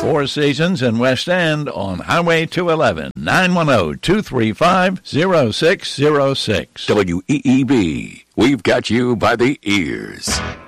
Four Seasons in West End on Highway 211, 910-235-0606. WEEB, we've got you by the ears.